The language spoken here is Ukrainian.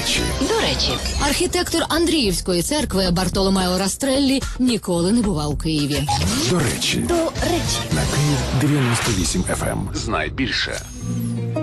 До речі, архітектор Андріївської церкви Бартоломео Растреллі ніколи не бував у Києві. До речі. До речі. На Київ 98 FM. Знай більше.